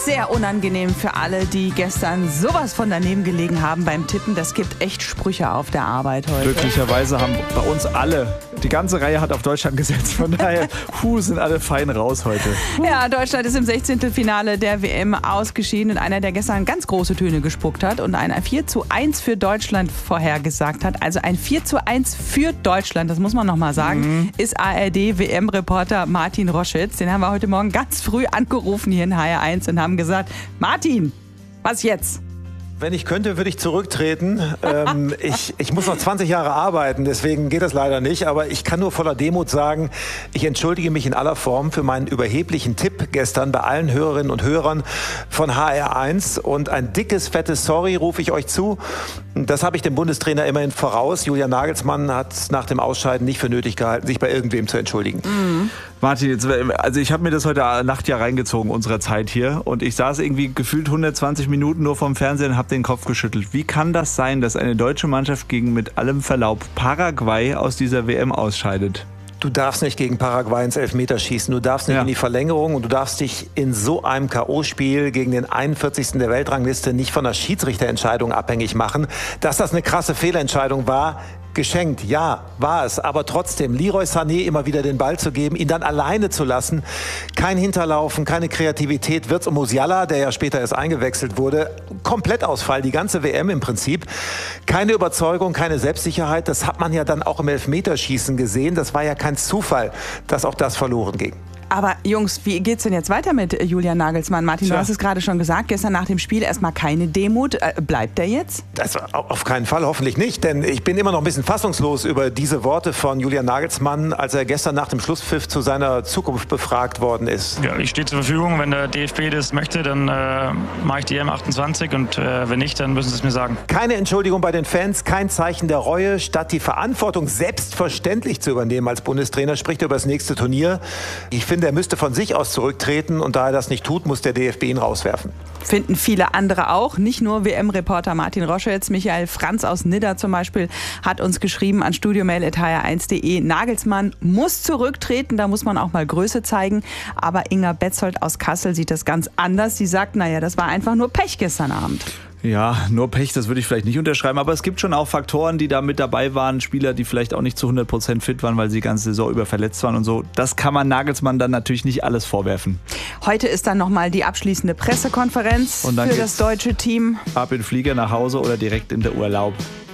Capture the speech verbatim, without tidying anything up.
Sehr unangenehm für alle, die gestern sowas von daneben gelegen haben beim Tippen. Das gibt echt Sprüche auf der Arbeit heute. Glücklicherweise haben bei uns alle, die ganze Reihe hat auf Deutschland gesetzt. Von daher, puh, sind alle fein raus heute. Ja, Deutschland ist im Sechzehntelfinale der W M ausgeschieden und einer, der gestern ganz große Töne gespuckt hat und ein vier zu eins für Deutschland vorhergesagt hat. Also ein vier zu eins für Deutschland, das muss man nochmal sagen, mhm. ist A R D-W M-Reporter Martin Roschitz. Den haben wir heute Morgen ganz früh angerufen hier in H R eins und haben gesagt, Martin, was jetzt? Wenn ich könnte, würde ich zurücktreten. ähm, ich, ich muss noch zwanzig Jahre arbeiten, deswegen geht das leider nicht. Aber ich kann nur voller Demut sagen, ich entschuldige mich in aller Form für meinen überheblichen Tipp gestern bei allen Hörerinnen und Hörern von H R eins. Und ein dickes, fettes Sorry rufe ich euch zu. Das habe ich dem Bundestrainer immerhin voraus. Julian Nagelsmann hat es nach dem Ausscheiden nicht für nötig gehalten, sich bei irgendwem zu entschuldigen. Mhm. Martin, jetzt, also ich habe mir das heute Nacht ja reingezogen, unserer Zeit hier. Und ich saß irgendwie gefühlt hundertzwanzig Minuten nur vorm Fernsehen und habe den Kopf geschüttelt. Wie kann das sein, dass eine deutsche Mannschaft gegen, mit allem Verlaub, Paraguay aus dieser W M ausscheidet? Du darfst nicht gegen Paraguay ins Elfmeterschießen, du darfst nicht ja. in die Verlängerung und du darfst dich in so einem K O-Spiel gegen den einundvierzigsten der Weltrangliste nicht von der Schiedsrichterentscheidung abhängig machen. Dass das eine krasse Fehlentscheidung war, geschenkt, ja, war es. Aber trotzdem, Leroy Sané immer wieder den Ball zu geben, ihn dann alleine zu lassen, kein Hinterlaufen, keine Kreativität. Wirtz und Musiala, der ja später erst eingewechselt wurde, Komplettausfall, die ganze W M im Prinzip. Keine Überzeugung, keine Selbstsicherheit. Das hat man ja dann auch im Elfmeterschießen gesehen. Das war ja kein Zufall, dass auch das verloren ging. Aber Jungs, wie geht's denn jetzt weiter mit Julian Nagelsmann? Martin, Tja. du hast es gerade schon gesagt, gestern nach dem Spiel erstmal keine Demut. Bleibt er jetzt? Das, auf keinen Fall, hoffentlich nicht. Denn ich bin immer noch ein bisschen fassungslos über diese Worte von Julian Nagelsmann, als er gestern nach dem Schlusspfiff zu seiner Zukunft befragt worden ist. Ja, ich stehe zur Verfügung. Wenn der D F B das möchte, dann äh, mache ich die E M achtundzwanzig. Und äh, wenn nicht, dann müssen sie es mir sagen. Keine Entschuldigung bei den Fans, kein Zeichen der Reue. Statt die Verantwortung selbstverständlich zu übernehmen als Bundestrainer, spricht er über das nächste Turnier. Ich finde, er müsste von sich aus zurücktreten und da er das nicht tut, muss der D F B ihn rauswerfen. Finden viele andere auch, nicht nur W M-Reporter Martin Roschitz. Michael Franz aus Nidda zum Beispiel hat uns geschrieben an studiomail at h r eins punkt de. Nagelsmann muss zurücktreten, da muss man auch mal Größe zeigen. Aber Inga Betzold aus Kassel sieht das ganz anders. Sie sagt, naja, das war einfach nur Pech gestern Abend. Ja, nur Pech, das würde ich vielleicht nicht unterschreiben, aber es gibt schon auch Faktoren, die da mit dabei waren, Spieler, die vielleicht auch nicht zu hundert Prozent fit waren, weil sie die ganze Saison über verletzt waren und so. Das kann man Nagelsmann dann natürlich nicht alles vorwerfen. Heute ist dann nochmal die abschließende Pressekonferenz und dann für das deutsche Team. Ab in den Flieger nach Hause oder direkt in den Urlaub.